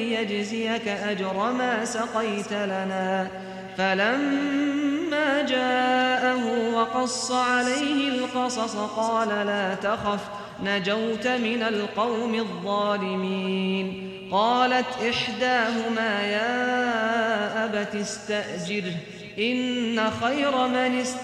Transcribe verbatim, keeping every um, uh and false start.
يجزيك أجر ما سقيت لنا. فلما جاءه وقص عليه القصص قال لا تخف نجوت من القوم الظالمين. قالت إحداهما يا أبت استأجره إن خير من استأجره